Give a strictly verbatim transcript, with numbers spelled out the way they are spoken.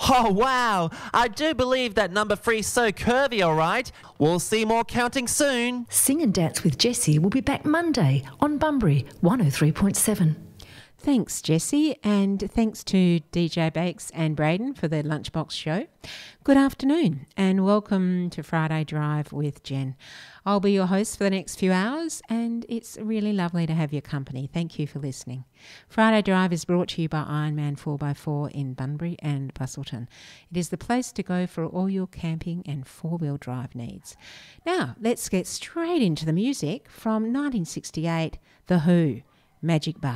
Oh, wow. I do believe that number three's so curvy, all right. We'll see more counting soon. Sing and Dance with Jessie will be back Monday on Bunbury one oh three point seven. Thanks, Jessie, and thanks to D J Bakes and Braden for their Lunchbox show. Good afternoon and welcome to Friday Drive with Jen. I'll be your host for the next few hours and it's really lovely to have your company. Thank you for listening. Friday Drive is brought to you by Ironman four by four in Bunbury and Busselton. It is the place to go for all your camping and four-wheel drive needs. Now, let's get straight into the music from nineteen sixty-eight, The Who, Magic Bus.